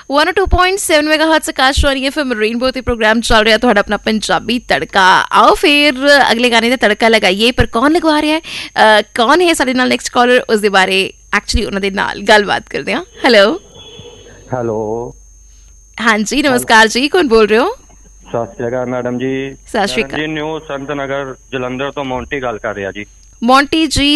102.7 ਮੈਗਾਹਰਟਜ਼ Akashvani FM rainbow ਤੇ programme ਚੱਲ ਰਿਹਾ ਤੁਹਾਡਾ ਆਪਣਾ ਪੰਜਾਬੀ ਤੜਕਾ। ਆਓ ਫਿਰ ਅਗਲੇ ਗਾਣੇ ਦਾ ਤੜਕਾ ਲਗਾਈਏ। ਪਰ ਕੌਣ ਲਗਵਾ ਰਿਹਾ ਹੈ, ਕੌਣ ਹੈ ਸਾਡੇ ਨਾਲ ਨੈਕਸਟ ਕਾਲਰ, ਉਸ ਦੇ ਬਾਰੇ ਐਕਚੁਅਲੀ ਉਹਨਾਂ ਦੇ ਨਾਲ ਗੱਲਬਾਤ ਕਰਦੇ ਹਾਂ। ਹੈਲੋ ਹੈਲੋ, ਹਾਂਜੀ ਨਮਸਕਾਰ ਜੀ, ਕੌਣ ਬੋਲ ਰਹੇ ਹੋ? ਸਤਿ ਸ਼੍ਰੀ ਅਕਾਲ ਮੈਡਮ ਜੀ। ਸਤਿ ਸ਼੍ਰੀ ਅਕਾਲ ਜੀ, ਨਿਊ ਸੰਤ ਨਗਰ ਜਲੰਧਰ ਤੋਂ ਮੌਂਟੀ ਗੱਲ ਕਰ ਰਿਹਾ ਜੀ। ਮੌਂਟੀ ਜੀ